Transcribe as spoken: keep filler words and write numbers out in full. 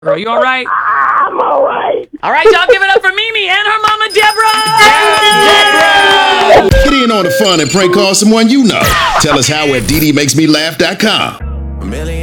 Girl, you all right? I'm all right. All right, y'all give it up for Mimi and her mama, Deborah! Deborah! Get in on the fun and prank call someone you know. Tell us how at D D makes me laugh dot com.